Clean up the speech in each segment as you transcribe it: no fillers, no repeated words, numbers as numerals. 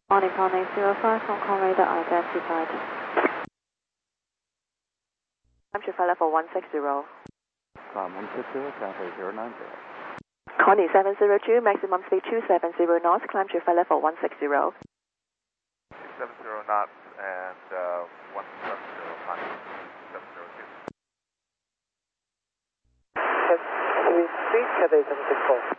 Morning, Con 805, Hong Kong radar identified. Climb to flight level 160. Climb 160, Cathay 090. Connie 702, maximum speed 270 knots, climb to flight level 160. 670 knots and 170 knots. 702. Cathay 764.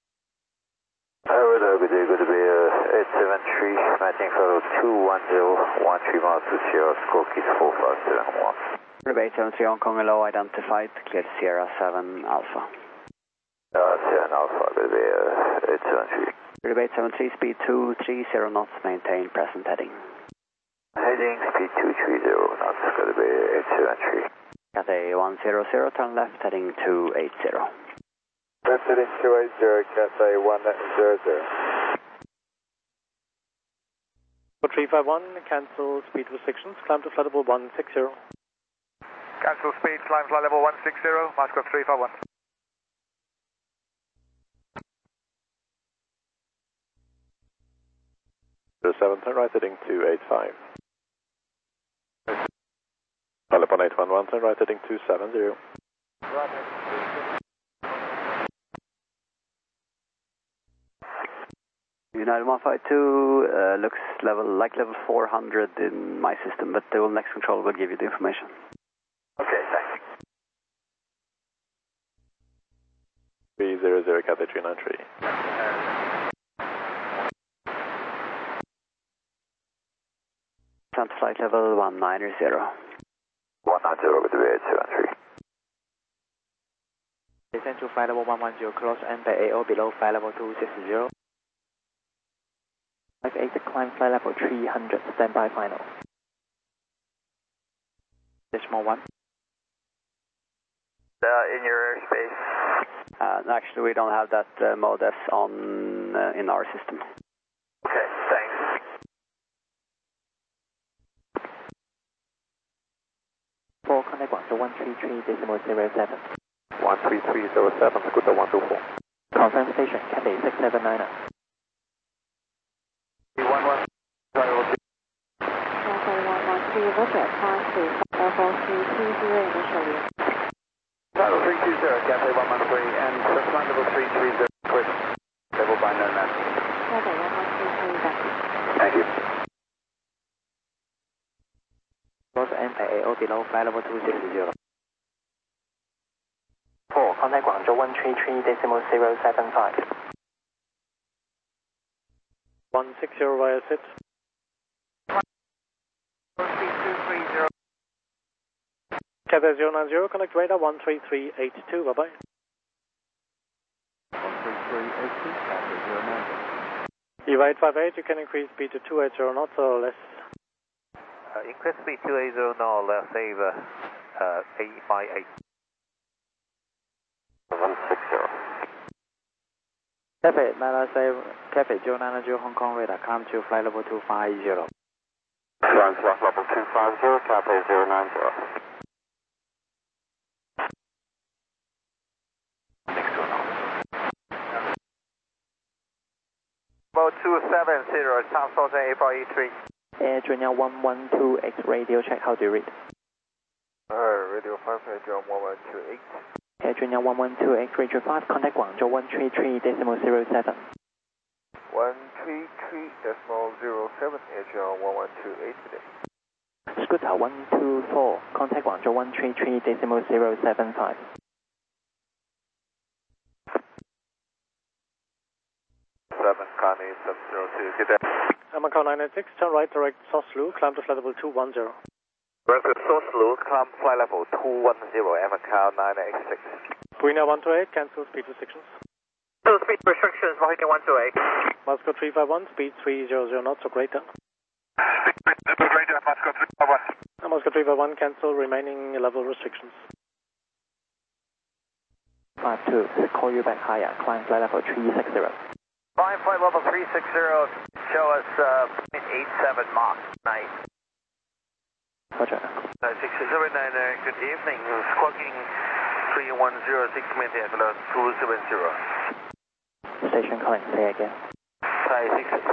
Good day, good to be 873, matching fellow 210, 13 miles to Sierra, score keys 4571. Good 873, Hong Kong hello, identified, cleared Sierra 7 Alpha. Sierra Alpha, good to be 873. Good 873, speed 230 knots, maintain present heading. Heading speed 230 knots, good to be 873. Cathay 100, turn left, heading 280. Left heading 280, Cathay 100. 351, cancel speed restrictions, climb to flight level 160. Cancel speed, climb flight level 160, Moscow 351. The 7, turn right heading 285. Flight level 811, turn right heading 270. United 152 looks like level 400 in my system, but the next control will give you the information. Okay, thanks. 300, Cathay 393. Front flight level 190. 190, good to be 873. Descend to flight level 110, close and by AO below flight level 260. 58, climb flight level 300, standby final. Decimal 1. In your airspace. Actually, we don't have that mode S on in our system. Okay, thanks. For contact Guangzhou 133.07. 13307, Scooter 124. Confirm station, Cathay 6790. 311, Cathay 113, roger, 535, level 320 initially. Level 320, Cathay 113, and climb level 330, quick. Level by known man. Cathay 113, back. Thank you. Close and by AO below flight level 260. 4, contact Guangzhou 133.075. 160 via SIT. 3230. Cathay 090, connect radar 13382, bye-bye. 13382, Cathay 090. EVA 858, you can increase speed to 280 knots or less. Increase speed 280 now, let's save 858. 160. Cathay 090, Hong Kong radar, climb to flight level 250. Climb flight level 250, Cathay 090. Next one. About 270, Tom Sultan 843. Air Junior 112X radio, check how do you read? Radio 5, John 1128. Air Junior 112X radio 5, contact Guangzhou 133.07. 133.07, Air John 1128 today. Scooter 124, contact Guangzhou 133.075. 7, Connie 702, good day. Macau 986, turn right direct Soslu, climb to flight level 210. Record source low, climb flight level 210, Macau 986. Buena 128, cancel speed restrictions. So speed restrictions, Mohican 128. Moscow 351, speed 300 knots or greater. Greater, Moscow 351. Moscow 351, cancel remaining level restrictions. 52, call you back higher, climb flight level 360. Flying flight level 360, show us 0.87 Mach 9. Roger. 609, good evening. Squawking 3106, maintain below 270. Station calling, say again. Hi, 6